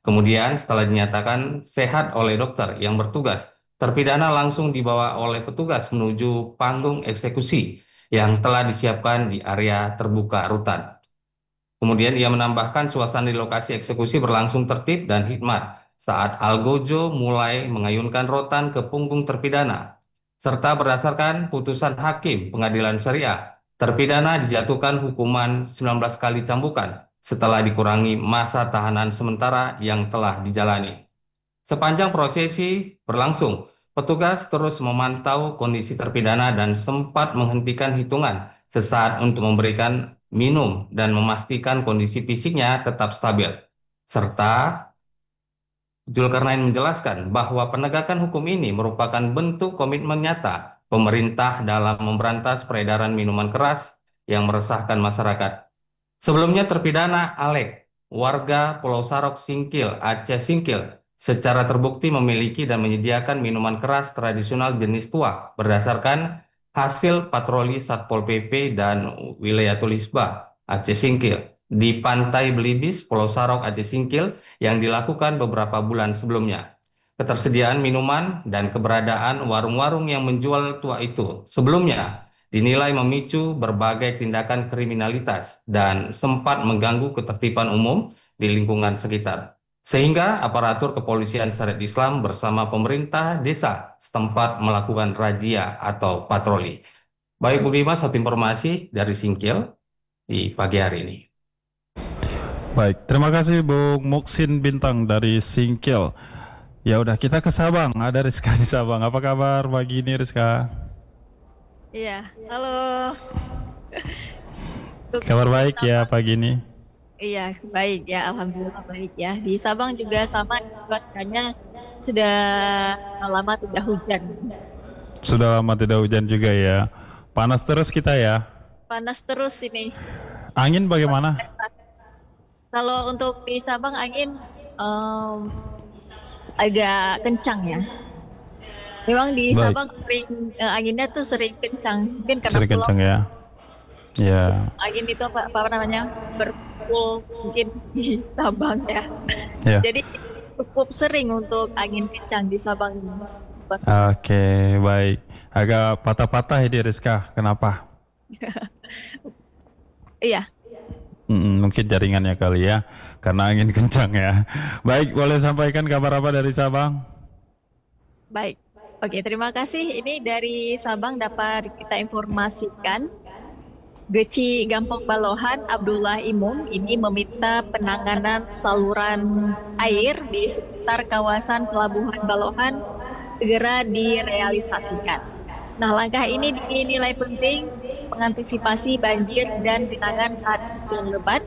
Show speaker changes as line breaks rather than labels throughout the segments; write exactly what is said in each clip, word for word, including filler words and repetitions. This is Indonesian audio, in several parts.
Kemudian setelah dinyatakan sehat oleh dokter yang bertugas, terpidana langsung dibawa oleh petugas menuju panggung eksekusi yang telah disiapkan di area terbuka rutan. Kemudian ia menambahkan suasana di lokasi eksekusi berlangsung tertib dan hikmat saat Algojo mulai mengayunkan rotan ke punggung terpidana. Serta berdasarkan putusan hakim pengadilan syariah, terpidana dijatuhkan hukuman sembilan belas kali cambukan setelah dikurangi masa tahanan sementara yang telah dijalani. Sepanjang prosesi berlangsung, petugas terus memantau kondisi terpidana dan sempat menghentikan hitungan sesaat untuk memberikan minum dan memastikan kondisi fisiknya tetap stabil. Serta Zulkarnain menjelaskan bahwa penegakan hukum ini merupakan bentuk komitmen nyata pemerintah dalam memberantas peredaran minuman keras yang meresahkan masyarakat. Sebelumnya terpidana Alek, warga Pulau Sarok Singkil, Aceh Singkil, secara terbukti memiliki dan menyediakan minuman keras tradisional jenis tuak berdasarkan hasil patroli Satpol P P dan Wilayatul Hisbah Aceh Singkil di Pantai Belibis, Pulau Sarok, Aceh Singkil yang dilakukan beberapa bulan sebelumnya. Ketersediaan minuman dan keberadaan warung-warung yang menjual tuak itu sebelumnya dinilai memicu berbagai tindakan kriminalitas dan sempat mengganggu ketertiban umum di lingkungan sekitar. Sehingga aparatur kepolisian syariat Islam bersama pemerintah desa setempat melakukan razia atau patroli. Baik Bu Bima, satu informasi dari Singkil di pagi hari ini.
Baik, terima kasih Bung Muksin Bintang dari Singkil. Ya udah kita ke Sabang. Ada Rizka di Sabang. Apa kabar pagi ini Rizka?
Iya, halo. Untuk
Kabar baik ya
Sabang,
pagi ini.
iya baik ya, alhamdulillah baik ya. Di Sabang juga sama, cuacanya sudah lama tidak hujan.
Sudah lama tidak hujan juga ya. Panas terus kita ya.
Panas terus ini.
Angin bagaimana?
Kalau untuk di Sabang angin em, agak kencang ya. Memang di
Baik,
Sabang sering eh, anginnya tuh sering kencang. Mungkin karena
sering
pulau
kencang ya. Ya,
angin itu apa, apa namanya berpul mungkin di Sabang ya.
ya.
Jadi cukup sering untuk angin kencang di Sabang.
Oke, baik. Agak patah-patah ini Rizka. Kenapa?
Iya,
Mm, mungkin jaringannya kali ya. Karena angin kencang ya. Baik, boleh sampaikan kabar apa dari Sabang?
baik. Oke, terima kasih. Ini dari Sabang dapat kita informasikan. Geci Gampong Balohan Abdullah Imum ini meminta penanganan saluran air di sekitar kawasan Pelabuhan Balohan segera direalisasikan. Nah, langkah ini dinilai penting mengantisipasi banjir dan genangan saat hujan lebat.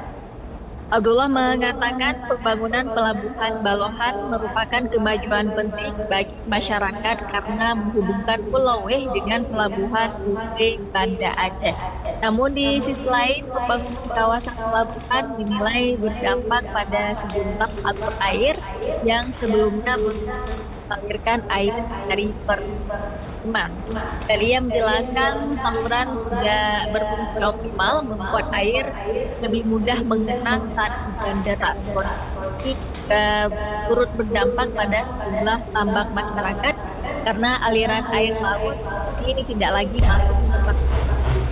Abdullah mengatakan pembangunan pelabuhan Balohan merupakan kemajuan penting bagi masyarakat karena menghubungkan Pulau Weh dengan pelabuhan U T Banda Aceh. Namun di sisi lain, pembangunan kawasan pelabuhan dinilai berdampak pada sejumlah alur air yang sebelumnya mengalirkan air dari permukiman. Dia menjelaskan saluran tidak berfungsi optimal membuat air lebih mudah mengenang saat hujan deras. Ini juga turut berdampak pada sejumlah tambak masyarakat karena aliran air laut ini tidak lagi masuk ke permukiman.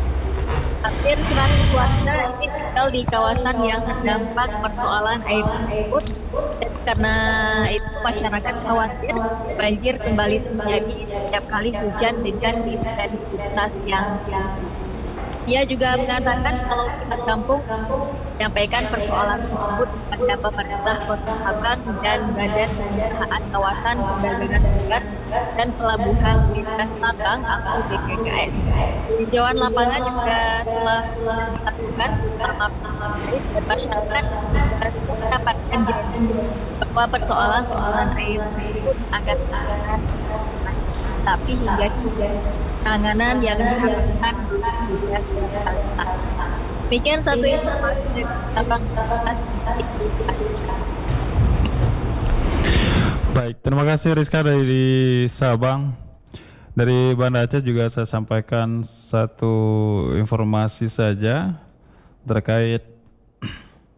Hampir seratus warga ini tinggal di kawasan yang terdampak persoalan air tersebut. Dan karena itu masyarakat khawatir banjir kembali terjadi setiap kali hujan dengan intensitas yang tinggi. Ia juga mengatakan kalau pihak kampung menyampaikan persoalan tersebut kepada pemerintah Kota Sabang dan Badan Pengusahaan Kawasan Perdagangan Migas dan Pelabuhan Lintas Sabang atau B P K S. Tinjauan lapangan juga telah dilakukan bersama pemerintah dan masyarakat dan mendapatkan janji bahwa persoalan-persoalan air tersebut akan dilakukan. Tapi hingga kini penanganan yang diharapkan belum juga terlaksana. Demikian satu informasi dari Sabang.
Baik, terima kasih Rizka dari Sabang. Dari Banda Aceh juga saya sampaikan satu informasi saja terkait